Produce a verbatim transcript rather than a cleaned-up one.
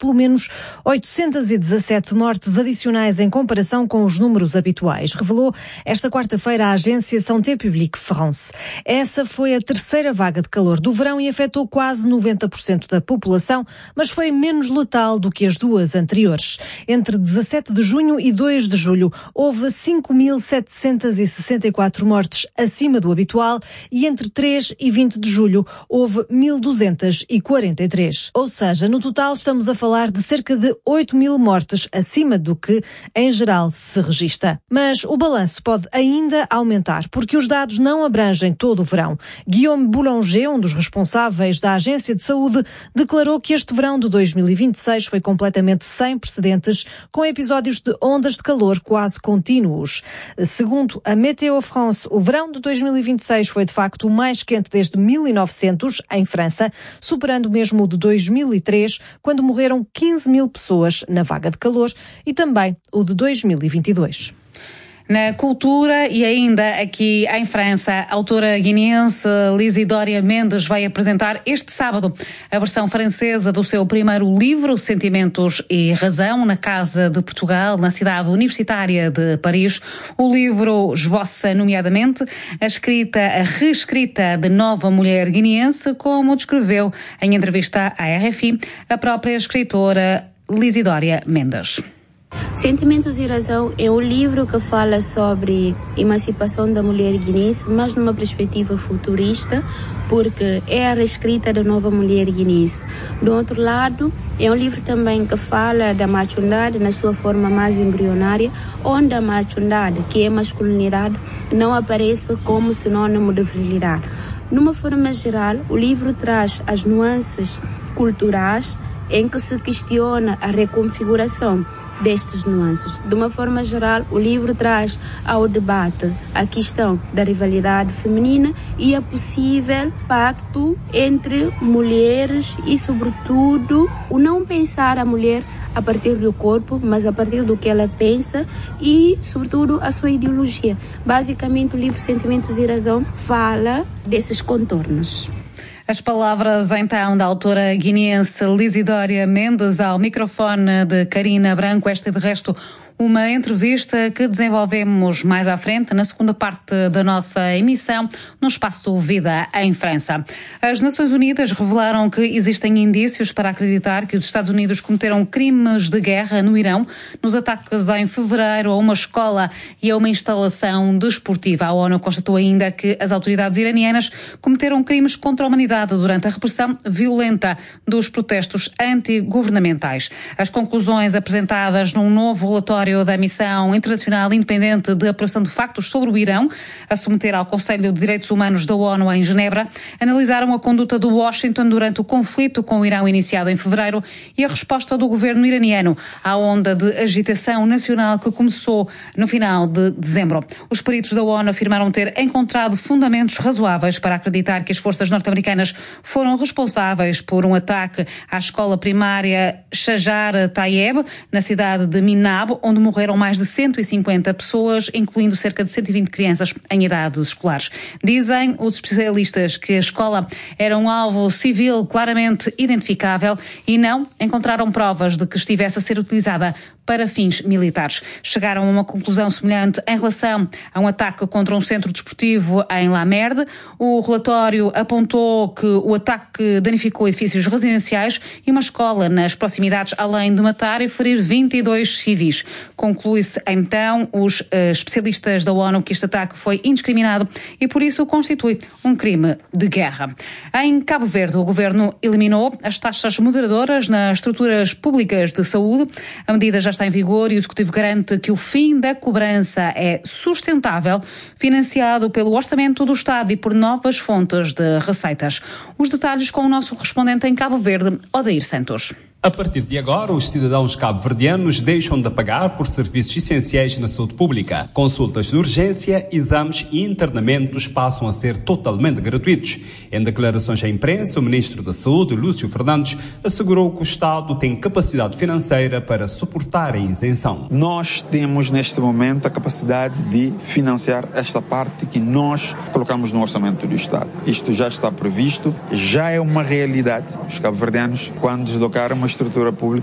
pelo menos oitocentas e dezassete mortes adicionais em comparação com os números habituais, revelou esta quarta-feira a agência Santé Publique France. Essa foi a terceira vaga de calor do verão e afetou quase noventa por cento da população, mas foi menos letal do que as duas anteriores. Entre dezassete de junho e dois de julho, houve cinco mil setecentas e sessenta e quatro mortes acima do habitual e entre três e vinte de julho houve mil duzentas e quarenta e três. Ou seja, no total estamos a falar de cerca de oito mil mortes acima do que, em geral, se registra. Mas o balanço pode ainda aumentar, porque os dados não abrangem todo o verão. Guillaume Boulanger, um dos responsáveis da Agência de Saúde, declarou que este verão de dois mil e vinte e seis foi completamente sem precedentes, com episódios de ondas de calor quase contínuos. Segundo a Météo France, o verão de dois mil e vinte e seis foi de facto o mais quente desde mil e novecentos, em França, superando mesmo o de dois mil e três, quando morreram quinze mil pessoas na vaga de calor, e também o de dois mil e vinte e dois. Na cultura e ainda aqui em França, a autora guineense Lisidória Mendes vai apresentar este sábado a versão francesa do seu primeiro livro, Sentimentos e Razão, na Casa de Portugal, na cidade universitária de Paris. O livro esboça, nomeadamente, a escrita, a reescrita de nova mulher guineense, como descreveu em entrevista à R F I a própria escritora Lisidória Mendes. Sentimentos e Razão é um livro que fala sobre emancipação da mulher guineense, mas numa perspectiva futurista, porque é a reescrita da nova mulher guineense. Do outro lado, é um livro também que fala da machundade na sua forma mais embrionária, onde a machundade, que é masculinidade, não aparece como sinônimo de virilidade. Numa forma geral, o livro traz as nuances culturais em que se questiona a reconfiguração destes nuances. De uma forma geral, o livro traz ao debate a questão da rivalidade feminina e a possível pacto entre mulheres e, sobretudo, o não pensar a mulher a partir do corpo, mas a partir do que ela pensa e, sobretudo, a sua ideologia. Basicamente, o livro Sentimentos e Razão fala desses contornos. As palavras, então, da autora guineense Lisidória Mendes ao microfone de Karina Branco. Esta, de resto, uma entrevista que desenvolvemos mais à frente, na segunda parte da nossa emissão, no espaço Vida em França. As Nações Unidas revelaram que existem indícios para acreditar que os Estados Unidos cometeram crimes de guerra no Irão, nos ataques em fevereiro a uma escola e a uma instalação desportiva. A ONU constatou ainda que as autoridades iranianas cometeram crimes contra a humanidade durante a repressão violenta dos protestos antigovernamentais. As conclusões apresentadas num novo relatório da Missão Internacional Independente de Apuração de Factos sobre o Irão, a submeter ao Conselho de Direitos Humanos da ONU em Genebra, analisaram a conduta do Washington durante o conflito com o Irão iniciado em fevereiro e a resposta do governo iraniano à onda de agitação nacional que começou no final de dezembro. Os peritos da ONU afirmaram ter encontrado fundamentos razoáveis para acreditar que as forças norte-americanas foram responsáveis por um ataque à escola primária Shajar Tayeb, na cidade de Minab, onde morreram mais de cento e cinquenta pessoas, incluindo cerca de cento e vinte crianças em idades escolares. Dizem os especialistas que a escola era um alvo civil claramente identificável e não encontraram provas de que estivesse a ser utilizada para fins militares. Chegaram a uma conclusão semelhante em relação a um ataque contra um centro desportivo em La Merde. O relatório apontou que o ataque danificou edifícios residenciais e uma escola nas proximidades, além de matar e ferir vinte e dois civis. Conclui-se então, os uh, especialistas da ONU, que este ataque foi indiscriminado e por isso constitui um crime de guerra. Em Cabo Verde, o governo eliminou as taxas moderadoras nas estruturas públicas de saúde. A medida já está em vigor e o Executivo garante que o fim da cobrança é sustentável, financiado pelo Orçamento do Estado e por novas fontes de receitas. Os detalhes com o nosso correspondente em Cabo Verde, Odair Santos. A partir de agora, os cidadãos cabo-verdianos deixam de pagar por serviços essenciais na saúde pública. Consultas de urgência, exames e internamentos passam a ser totalmente gratuitos. Em declarações à imprensa, o Ministro da Saúde, Lúcio Fernandes, assegurou que o Estado tem capacidade financeira para suportar a isenção. Nós temos, neste momento, a capacidade de financiar esta parte que nós colocamos no orçamento do Estado. Isto já está previsto, já é uma realidade. Os cabo-verdianos, quando deslocaram uma estrutura pública,